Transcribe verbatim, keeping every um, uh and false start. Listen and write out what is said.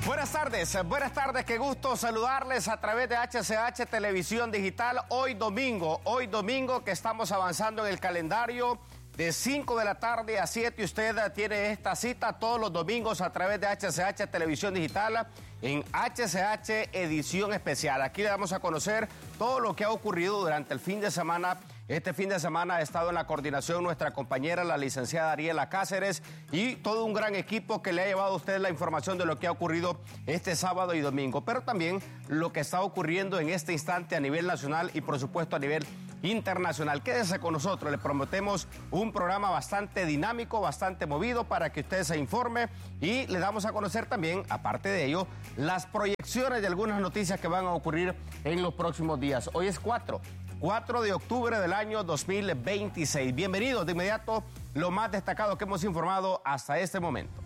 Buenas tardes, buenas tardes, qué gusto saludarles a través de H C H Televisión Digital. Hoy domingo, hoy domingo que estamos avanzando en el calendario de cinco de la tarde a siete. Usted tiene esta cita todos los domingos a través de H C H Televisión Digital en H C H Edición Especial. Aquí le damos a conocer todo lo que ha ocurrido durante el fin de semana. Este fin de semana ha estado en la coordinación nuestra compañera, la licenciada Ariela Cáceres, y todo un gran equipo que le ha llevado a usted la información de lo que ha ocurrido este sábado y domingo, pero también lo que está ocurriendo en este instante a nivel nacional y por supuesto a nivel internacional. Quédese con nosotros, le prometemos un programa bastante dinámico, bastante movido para que usted se informe y le damos a conocer también, aparte de ello, las proyecciones de algunas noticias que van a ocurrir en los próximos días. Hoy es cuatro de octubre del año dos mil veintiséis. Bienvenidos de inmediato lo más destacado que hemos informado hasta este momento.